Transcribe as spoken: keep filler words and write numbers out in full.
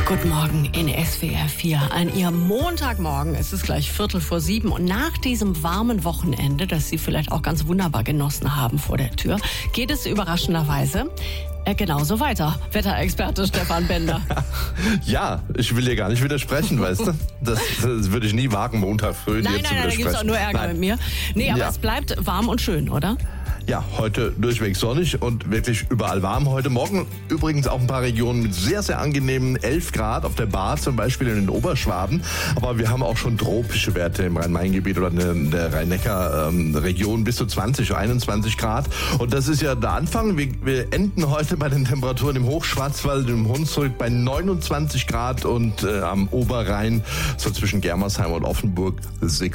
Guten Morgen in S W R vier. An Ihrem Montagmorgen, es ist gleich Viertel vor sieben und nach diesem warmen Wochenende, das Sie vielleicht auch ganz wunderbar genossen haben vor der Tür, geht es überraschenderweise äh, genauso weiter. Wetterexperte Stefan Bender. Ja, ich will dir gar nicht widersprechen, weißt du? Das, das würde ich nie wagen, Montag früh Nein, dir nein, zu nein, da widersprechen. gibt es auch nur Ärger Nein. mit mir. Nee, aber Ja. es bleibt warm und schön, oder? Ja, heute durchweg sonnig und wirklich überall warm. Heute Morgen übrigens auch ein paar Regionen mit sehr, sehr angenehmen elf Grad auf der Bar, zum Beispiel in den Oberschwaben. Aber wir haben auch schon tropische Werte im Rhein-Main-Gebiet oder in der Rhein-Neckar-Region bis zu zwanzig, einundzwanzig Grad. Und das ist ja der Anfang. Wir, wir enden heute bei den Temperaturen im Hochschwarzwald, im Hunsrück bei neunundzwanzig Grad und äh, am Oberrhein so zwischen Germersheim und Offenburg sechsundzwanzig.